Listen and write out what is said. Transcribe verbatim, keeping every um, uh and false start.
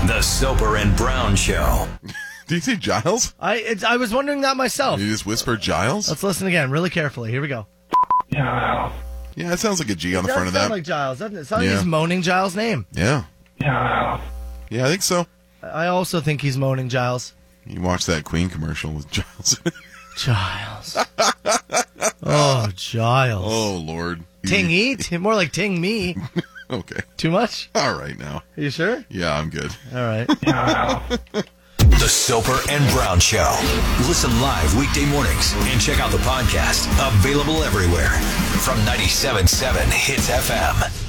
The Soper and Brown Show. Did you say Giles? I it's, I was wondering that myself. You just whispered Giles? Let's listen again, really carefully. Here we go. Yeah, it sounds like a G on It the front does of sound that. like Giles, doesn't it? It sounds Yeah. like he's moaning Giles' name. Yeah. Yeah, I think so. I also think he's moaning Giles. You watch that Queen commercial with Giles. Giles. Oh, Giles. Oh, Lord. Ting eat? More like ting me. Okay. Too much? All right, now. Are you sure? Yeah, I'm good. All right. The Soper and Brown Show. Listen live weekday mornings and check out the podcast. Available everywhere from ninety-seven point seven Hits F M.